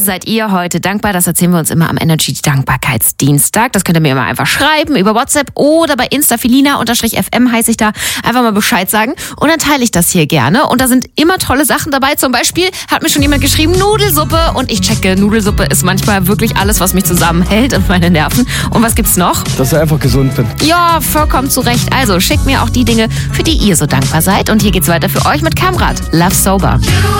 seid ihr heute dankbar? Das erzählen wir uns immer am Energy Dankbarkeitsdienstag. Das könnt ihr mir immer einfach schreiben über WhatsApp oder bei Insta Filina_FM heiße ich da. Einfach mal Bescheid sagen und dann teile ich das hier gerne. Und da sind immer tolle Sachen dabei. Zum Beispiel hat mir schon jemand geschrieben, Nudelsuppe. Und ich checke, Nudelsuppe ist manchmal wirklich alles, was mich zusammenhält und meine Nerven. Und was gibt's noch? Dass ich einfach gesund bin. Ja, vollkommen zu Recht. Also schickt mir auch die Dinge, für die ihr so dankbar seid. Und hier geht's weiter für euch mit Kamrat. Love Sober.